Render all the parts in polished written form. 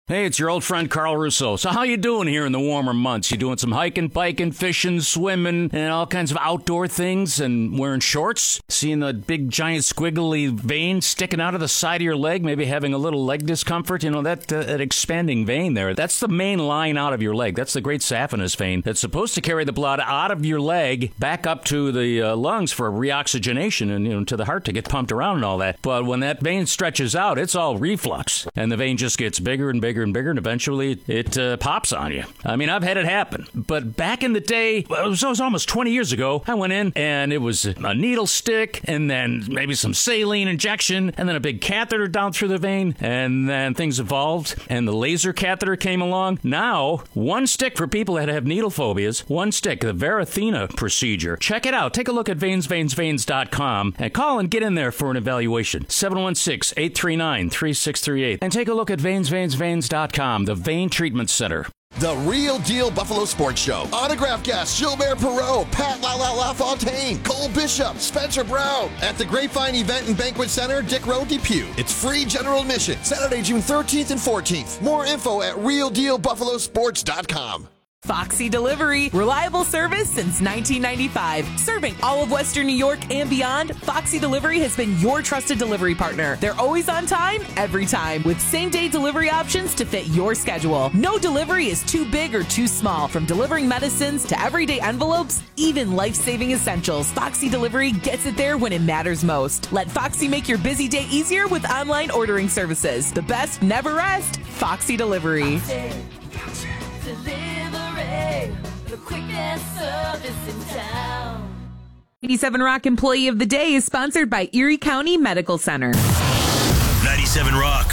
Hey, it's your old friend Carl Russo. So how you doing here in the warmer months? You doing some hiking, biking, fishing, swimming, and all kinds of outdoor things and wearing shorts? Seeing the big giant squiggly vein sticking out of the side of your leg, maybe having a little leg discomfort? You know, that expanding vein there, that's the main line out of your leg. That's the great saphenous vein that's supposed to carry the blood out of your leg back up to the lungs for reoxygenation and, you know, to the heart to get pumped around and all that. But when that vein stretches out, it's all reflux, and the vein just gets bigger and bigger and bigger, and eventually it pops on you. I mean, I've had it happen. But back in the day, it was almost 20 years ago, I went in and it was a needle stick and then maybe some saline injection and then a big catheter down through the vein, and then things evolved and the laser catheter came along. Now, one stick for people that have needle phobias, one stick, the Varithena procedure. Check it out. Take a look at veins.com and call and get in there for an evaluation. 716-839-3638. And take a look at veins.com, the Vein Treatment Center. The Real Deal Buffalo Sports Show. Autograph guests Gilbert Perreault, Pat LaFontaine, Cole Bishop, Spencer Brown. At the Grapevine Event and Banquet Center, Dick Road, Depew. It's free general admission. Saturday, June 13th and 14th. More info at RealDealBuffaloSports.com. Foxy Delivery, reliable service since 1995. Serving all of Western New York and beyond, Foxy Delivery has been your trusted delivery partner. They're always on time, every time, with same-day delivery options to fit your schedule. No delivery is too big or too small. From delivering medicines to everyday envelopes, even life-saving essentials, Foxy Delivery gets it there when it matters most. Let Foxy make your busy day easier with online ordering services. The best never rest, Foxy Delivery. Foxy Delivery, the quickest service in town. 87 Rock Employee of the Day is sponsored by Erie County Medical Center. 97 Rock.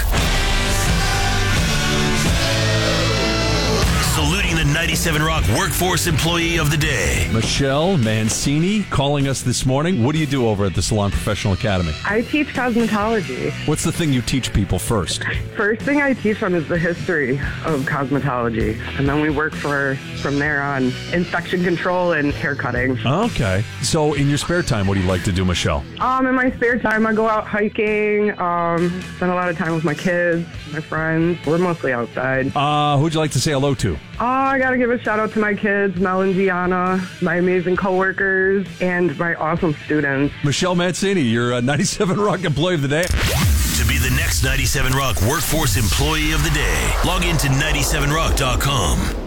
Saluting the 97 Rock Workforce Employee of the Day. Michelle Mancini calling us this morning. What do you do over at the Salon Professional Academy? I teach cosmetology. What's the thing you teach people first? First thing I teach them is the history of cosmetology. And then we work from there on infection control and hair cutting. Okay. So in your spare time, what do you like to do, Michelle? In my spare time, I go out hiking, spend a lot of time with my kids, my friends. We're mostly outside. Who'd you like to say hello to? I got to give a shout out to my kids, Mel and Gianna, my amazing coworkers, and my awesome students. Michelle Mancini, you're a 97 Rock Employee of the Day. To be the next 97 Rock Workforce Employee of the Day, log into 97rock.com.